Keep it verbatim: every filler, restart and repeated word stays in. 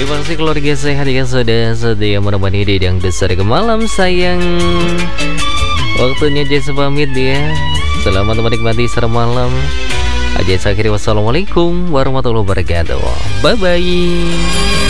Terima kasih keluarga sehat yang sudah setia menemani di yang besar ke malam sayang. Waktunya Jess pamit ya. Selamat menikmati serem malam. Aja akhiri wassalamualaikum warahmatullahi wabarakatuh. Bye bye.